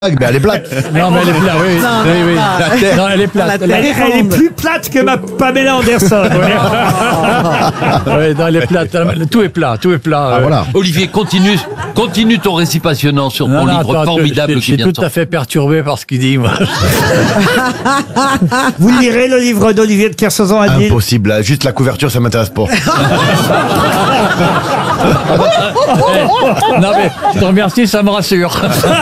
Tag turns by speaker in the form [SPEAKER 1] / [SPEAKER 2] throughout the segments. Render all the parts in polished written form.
[SPEAKER 1] Mais elle est plate.
[SPEAKER 2] Non, mais elle est plate, oui. Oui. Non, elle est plate.
[SPEAKER 3] Elle est plus plate que ma Pamela Anderson.
[SPEAKER 2] Oui, non, elle est plate. Tout est plat.
[SPEAKER 1] Ah, voilà.
[SPEAKER 4] Olivier, continue ton récit passionnant sur ton livre
[SPEAKER 2] attends,
[SPEAKER 4] formidable
[SPEAKER 2] je
[SPEAKER 4] qui vient
[SPEAKER 2] suis
[SPEAKER 4] de
[SPEAKER 2] tout à
[SPEAKER 4] sortir.
[SPEAKER 2] fait perturbé par ce qu'il dit, moi.
[SPEAKER 3] Vous lirez le livre d'Olivier de Kersauzon-Adil?
[SPEAKER 1] Impossible, là. Juste la couverture, ça m'intéresse pas.
[SPEAKER 2] Non, mais je te remercie, ça me rassure.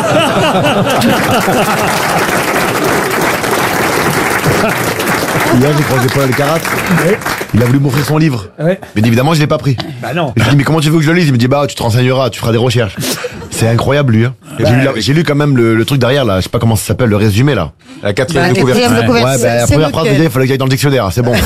[SPEAKER 1] Hier, j'ai croisé Paul Alcarat. Il a voulu m'offrir son livre.
[SPEAKER 3] Ouais.
[SPEAKER 1] Mais évidemment, je l'ai pas pris.
[SPEAKER 3] Bah non.
[SPEAKER 1] Et je lui dis, mais comment tu veux que je le lise? Il me dit, bah, tu te renseigneras, tu feras des recherches. C'est incroyable, lui. Hein. Et j'ai lu quand même le truc derrière, là. Je sais pas comment ça s'appelle, le résumé, là. La quatrième de couverture.
[SPEAKER 5] quatrième de couverture.
[SPEAKER 1] Ouais, la
[SPEAKER 5] C'est
[SPEAKER 1] première phrase,
[SPEAKER 5] lequel
[SPEAKER 1] il fallait que j'aille dans le dictionnaire. C'est bon.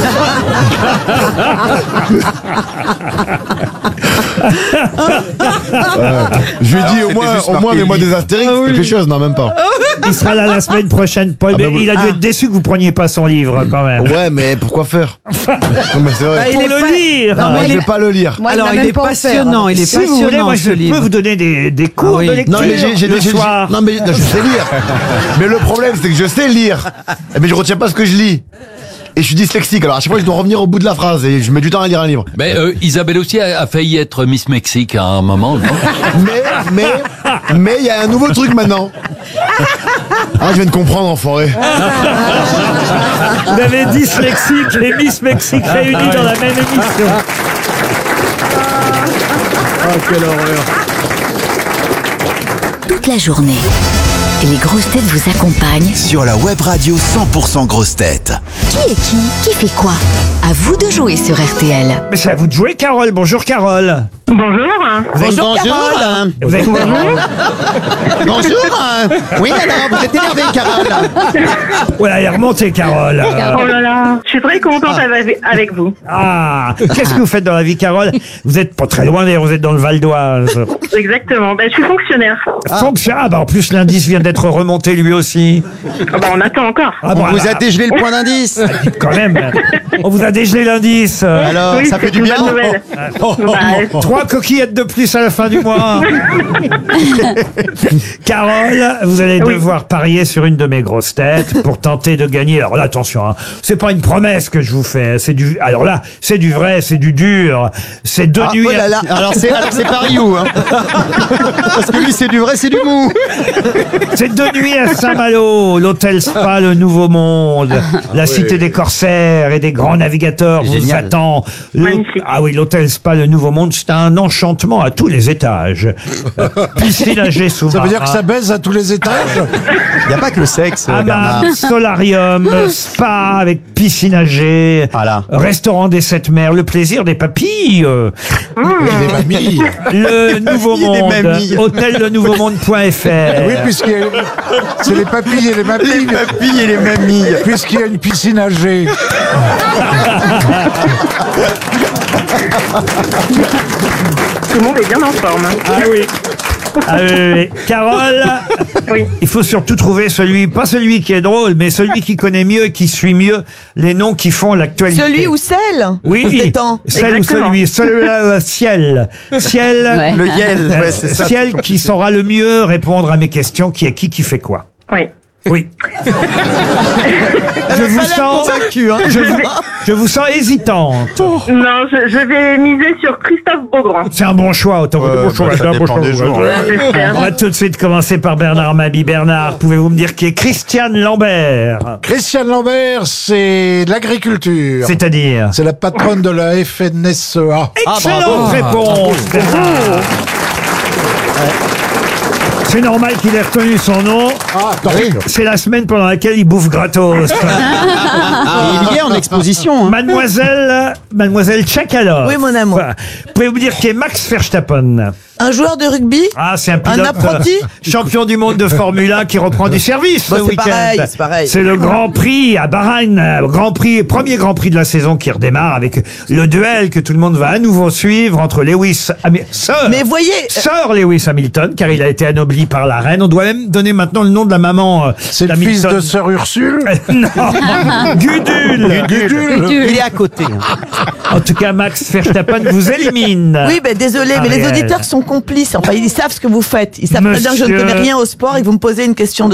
[SPEAKER 1] Je lui ai dit, au moins, mets-moi des astérix, quelque chose. Non, même pas.
[SPEAKER 3] Il sera là la semaine prochaine, Paul. Mais il a dû être déçu que vous preniez pas son livre, quand même.
[SPEAKER 1] Ouais, mais pourquoi faire? Non, mais c'est vrai.
[SPEAKER 3] Pour le lire.
[SPEAKER 1] Non, je vais pas le lire.
[SPEAKER 5] Moi,
[SPEAKER 6] Alors, il est passionnant, il est
[SPEAKER 3] Si vous voulez,
[SPEAKER 6] passionnant
[SPEAKER 3] moi,
[SPEAKER 6] ce
[SPEAKER 3] je peux
[SPEAKER 6] livre.
[SPEAKER 3] vous donner des cours de lecture
[SPEAKER 1] Non, mais
[SPEAKER 3] le soir.
[SPEAKER 1] non, mais je sais lire. Mais le problème, c'est que je sais lire. Mais je retiens pas ce que je lis. Et je suis dyslexique, alors à chaque fois je dois revenir au bout de la phrase et je mets du temps à lire un livre.
[SPEAKER 4] Mais Isabelle aussi a failli être Miss Mexique à un moment, non?
[SPEAKER 1] Mais il y a un nouveau truc maintenant. Ah, je viens de comprendre, enfoiré.
[SPEAKER 3] Vous avez dyslexique et Miss Mexique réunis dans la même émission.
[SPEAKER 2] Oh, quelle horreur.
[SPEAKER 7] Toute la journée, les grosses têtes vous accompagnent.
[SPEAKER 8] Sur la web radio 100% grosses têtes.
[SPEAKER 7] Qui est qui? Qui fait quoi? À vous de jouer sur RTL.
[SPEAKER 3] Mais c'est à vous de jouer, Carole. Bonjour, Carole.
[SPEAKER 9] Bonjour.
[SPEAKER 5] Bonjour, Carole.
[SPEAKER 3] Vous êtes
[SPEAKER 5] Bonjour. Oui, alors, vous êtes énervée, Carole.
[SPEAKER 3] Voilà, elle est remontée, Carole.
[SPEAKER 9] Oh là là, je suis très contente avec vous.
[SPEAKER 3] Ah, qu'est-ce que vous faites dans la vie, Carole? Vous êtes pas très loin, d'ailleurs, vous êtes dans le Val d'Oise.
[SPEAKER 9] Exactement. Ben, je suis fonctionnaire.
[SPEAKER 3] Ah, bah en plus, l'indice vient d'être remonté lui aussi.
[SPEAKER 9] Ah ben, on attend encore.
[SPEAKER 3] Ah,
[SPEAKER 5] On
[SPEAKER 3] bon,
[SPEAKER 5] vous a dégelé le point d'indice.
[SPEAKER 3] quand même. On vous a dégelé l'indice.
[SPEAKER 5] Alors,
[SPEAKER 9] Oui,
[SPEAKER 5] ça fait
[SPEAKER 9] c'est
[SPEAKER 5] du
[SPEAKER 9] une
[SPEAKER 5] bien.
[SPEAKER 9] bonne nouvelle. Bah,
[SPEAKER 3] 3 coquillettes de plus à la fin du mois. Carole, vous allez devoir parier sur une de mes grosses têtes pour tenter de gagner. Alors là, attention, hein, c'est pas une promesse que je vous fais. C'est du. Alors là, c'est du vrai, c'est du dur. C'est deux nuits.
[SPEAKER 5] Oh là là. Alors c'est Paris où, hein. Parce que lui, c'est du vrai, c'est du mou.
[SPEAKER 3] C'est 2 nuits à Saint-Malo, l'hôtel Spa, le Nouveau Monde, la cité des corsaires et des grands navigateurs vous
[SPEAKER 5] Génial.
[SPEAKER 3] attend.
[SPEAKER 9] Magnifique.
[SPEAKER 3] Ah oui, l'hôtel Spa, le Nouveau Monde, c'est un enchantement à tous les étages. Piscine à jet
[SPEAKER 10] Ça veut dire que ça baise à tous les étages?
[SPEAKER 5] Il n'y a pas que le sexe, Bernard.
[SPEAKER 3] hammam, solarium, spa avec piscine à jet,
[SPEAKER 5] Voilà.
[SPEAKER 3] restaurant des 7 mers, le plaisir des papilles,
[SPEAKER 10] Les mamies.
[SPEAKER 3] le Nouveau
[SPEAKER 5] Les
[SPEAKER 3] Monde,
[SPEAKER 5] mamies.
[SPEAKER 3] hôtellenouveaumonde.fr.
[SPEAKER 10] Oui, c'est les papilles et les mamies.
[SPEAKER 5] Les papilles et les mamies.
[SPEAKER 10] Puisqu'il y a une piscine à jet.
[SPEAKER 9] tout le monde est bien en forme.
[SPEAKER 3] Ah oui. Carole,
[SPEAKER 9] Oui.
[SPEAKER 3] il faut surtout trouver pas celui qui est drôle, mais celui qui connaît mieux et qui suit mieux les noms qui font l'actualité.
[SPEAKER 6] Celui ou celle?
[SPEAKER 3] Oui,
[SPEAKER 6] Détend.
[SPEAKER 3] celle ou
[SPEAKER 9] Exactement.
[SPEAKER 3] celui, ciel,
[SPEAKER 5] Le Yel, ouais, c'est ça.
[SPEAKER 3] ciel qui saura le mieux répondre à mes questions, qui est qui fait quoi.
[SPEAKER 9] Oui.
[SPEAKER 3] Oui. Je vous sens,
[SPEAKER 5] convaincu, hein.
[SPEAKER 3] je vous sens hésitante.
[SPEAKER 9] Non, je vais miser sur Christophe Beaugrand.
[SPEAKER 3] C'est un bon choix, autant que de bon choix.
[SPEAKER 5] ça
[SPEAKER 3] c'est un bon
[SPEAKER 5] dépend
[SPEAKER 3] choix.
[SPEAKER 5] des jours, hein.
[SPEAKER 9] J'espère.
[SPEAKER 3] On va tout de suite commencer par Bernard Mabie. Bernard, pouvez-vous me dire qui est Christiane Lambert?
[SPEAKER 10] Christiane Lambert, c'est l'agriculture.
[SPEAKER 3] C'est-à-dire?
[SPEAKER 10] C'est la patronne de la FNSEA.
[SPEAKER 3] Excellente réponse, Bernard. C'est normal qu'il ait retenu son nom.
[SPEAKER 10] Ah, oui.
[SPEAKER 3] C'est la semaine pendant laquelle il bouffe gratos.
[SPEAKER 5] Il y est en exposition, hein.
[SPEAKER 3] Mademoiselle Tchakalov.
[SPEAKER 6] Oui, mon amour.
[SPEAKER 3] Voilà. Pouvez-vous dire qui est Max Verstappen?
[SPEAKER 6] Un joueur de rugby?
[SPEAKER 3] Ah, c'est un pilote
[SPEAKER 6] apprenti
[SPEAKER 3] champion du monde de Formule 1 qui reprend du service
[SPEAKER 6] Bah,
[SPEAKER 3] ce
[SPEAKER 6] c'est
[SPEAKER 3] week-end.
[SPEAKER 6] pareil, c'est pareil.
[SPEAKER 3] C'est le Grand Prix à Bahreïn, premier Grand Prix de la saison qui redémarre avec le duel que tout le monde va à nouveau suivre entre
[SPEAKER 6] Mais voyez,
[SPEAKER 3] Sir Lewis Hamilton, car il a été anobli par la reine. On doit même donner maintenant le nom de la maman
[SPEAKER 10] C'est le fils de sœur Ursule.
[SPEAKER 3] Non, Gudule.
[SPEAKER 10] Gudule.
[SPEAKER 5] Il est à côté, hein.
[SPEAKER 3] En tout cas, Max Verstappen vous élimine.
[SPEAKER 6] Oui, ben désolé, mais les
[SPEAKER 3] Ariel.
[SPEAKER 6] auditeurs sont complices. Enfin, ils savent ce que vous faites. Ils savent très bien que je ne
[SPEAKER 3] Monsieur-
[SPEAKER 6] connais rien au sport et que vous me posez une question de